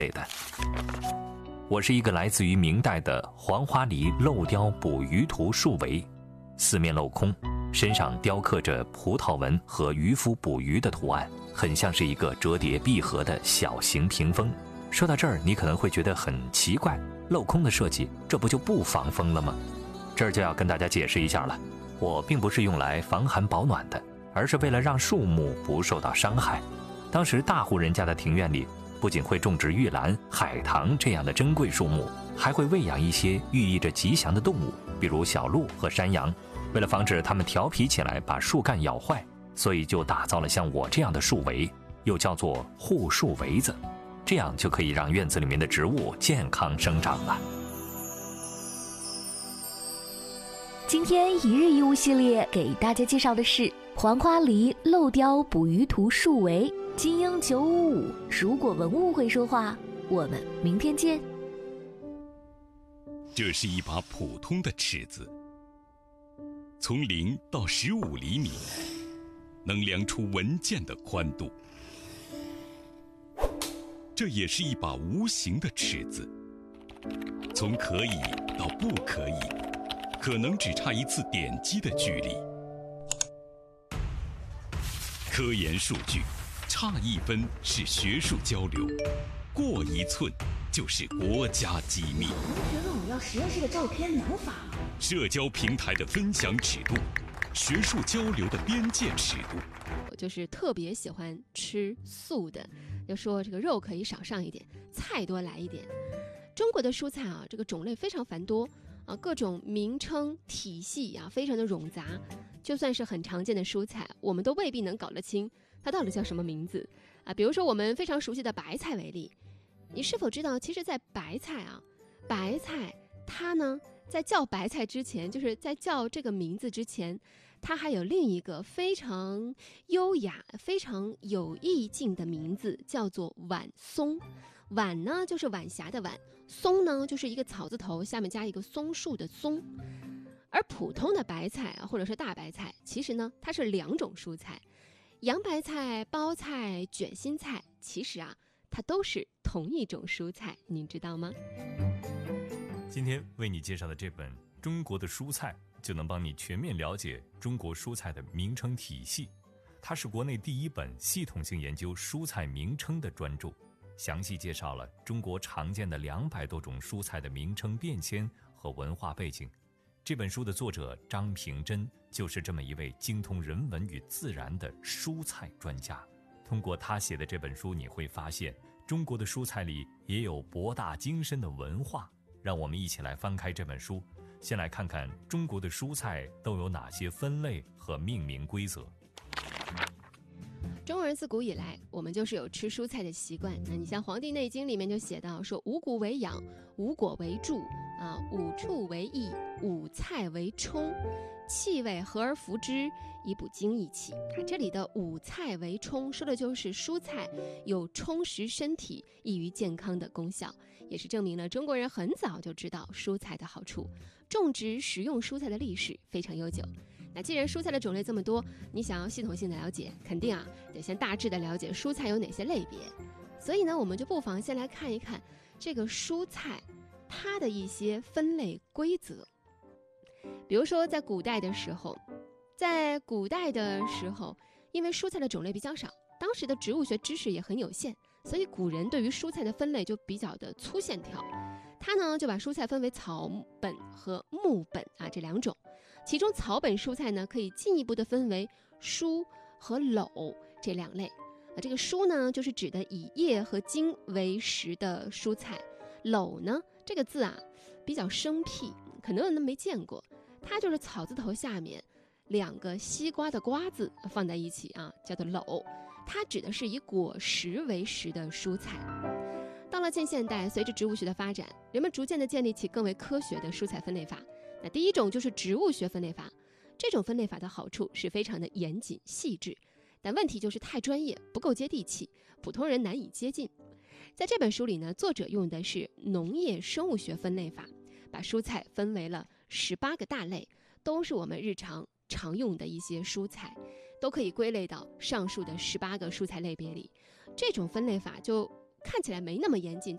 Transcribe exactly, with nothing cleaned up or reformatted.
的。我是一个来自于明代的黄花梨镂雕捕鱼图树围，四面镂空，身上雕刻着葡萄纹和渔夫捕鱼的图案，很像是一个折叠闭合的小型屏风。说到这儿，你可能会觉得很奇怪，镂空的设计，这不就不防风了吗？这儿就要跟大家解释一下了，我并不是用来防寒保暖的，而是为了让树木不受到伤害。当时大户人家的庭院里，不仅会种植玉兰、海棠这样的珍贵树木，还会喂养一些寓意着吉祥的动物，比如小鹿和山羊。为了防止它们调皮起来把树干咬坏，所以就打造了像我这样的树围，又叫做护树围子，这样就可以让院子里面的植物健康生长了。 今天一日一物系列给大家介绍的是黄花梨镂雕捕鱼图树围金鹰九五五。如果文物会说话，我们明天见。 这是一把普通的尺子，从零到十五厘米，能量出文件的宽度。这也是一把无形的尺子，从可以到不可以，可能只差一次点击的距离。科研数据，差一分是学术交流，过一寸就是国家机密。 你觉得我们要实验室的照片能发吗？ 社交平台的分享尺度，学术交流的边界尺度。 我就是特别喜欢吃素的，就说这个肉可以少上一点，菜多来一点。中国的蔬菜啊，这个种类非常繁多啊，各种名称体系啊，非常的冗杂。就算是很常见的蔬菜，我们都未必能搞得清它到底叫什么名字啊。比如说我们非常熟悉的白菜为例，你是否知道，其实在白菜啊，白菜它呢，在叫白菜之前，就是在叫这个名字之前，它还有另一个非常优雅、非常有意境的名字，叫做晚松。晚呢就是晚霞的晚，松呢就是一个草字头下面加一个松树的松。而普通的白菜啊，或者是大白菜，其实呢它是两种蔬菜，洋白菜、包菜、卷心菜，其实啊它都是同一种蔬菜，您知道吗？ 今天为你介绍的这本《中国的蔬菜》，就能帮你全面了解中国蔬菜的名称体系。它是国内第一本系统性研究蔬菜名称的专著，详细介绍了中国常见的两百多种蔬菜的名称变迁和文化背景。这本书的作者张平珍就是这么一位精通人文与自然的蔬菜专家。通过他写的这本书，你会发现中国的蔬菜里也有博大精深的文化。让我们一起来翻开这本书，先来看看中国的蔬菜都有哪些分类和命名规则。 中国人自古以来，我们就是有吃蔬菜的习惯。那你像《黄帝内经》里面就写到说，五谷为养，五果为助，啊，五畜为益，五菜为充，气味和而服之，以补精益气。啊，这里的五菜为充，说的就是蔬菜有充实身体、益于健康的功效，也是证明了中国人很早就知道蔬菜的好处，种植食用蔬菜的历史非常悠久。那既然蔬菜的种类这么多，你想要系统性的了解，肯定啊得先大致的了解蔬菜有哪些类别。所以呢，我们就不妨先来看一看这个蔬菜它的一些分类规则。比如说在古代的时候，在古代的时候，因为蔬菜的种类比较少，当时的植物学知识也很有限，所以古人对于蔬菜的分类就比较的粗线条。他呢就把蔬菜分为草本和木本啊这两种，其中草本蔬菜呢可以进一步的分为蔬和篓这两类啊。这个蔬呢就是指的以叶和茎为食的蔬菜，篓呢这个字啊比较生僻，可能有人没见过，它就是草字头下面两个西瓜的瓜字放在一起啊，叫做篓，它指的是以果实为食的蔬菜。到了近现代，随着植物学的发展，人们逐渐地建立起更为科学的蔬菜分类法。那第一种就是植物学分类法，这种分类法的好处是非常的严谨细致，但问题就是太专业，不够接地气，普通人难以接近。在这本书里呢，作者用的是农业生物学分类法，把蔬菜分为了十八个大类，都是我们日常常用的一些蔬菜，都可以归类到上述的十八个蔬菜类别里。这种分类法就看起来没那么严谨。